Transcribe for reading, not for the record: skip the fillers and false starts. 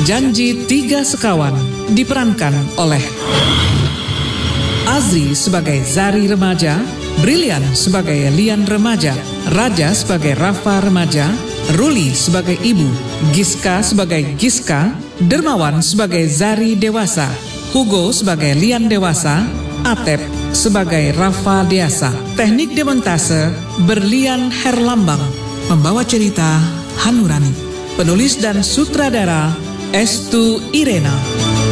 Janji Tiga Sekawan diperankan oleh Azri sebagai Zari remaja, Brilian sebagai Lian remaja, Raja sebagai Rafa remaja, Ruli sebagai ibu, Giska sebagai Giska, Dermawan sebagai Zari dewasa, Hugo sebagai Lian dewasa, Atep sebagai Rafa dewasa. Teknik demontase Berlian Herlambang. Membawa cerita Hanurani. Penulis dan sutradara Estu Irena.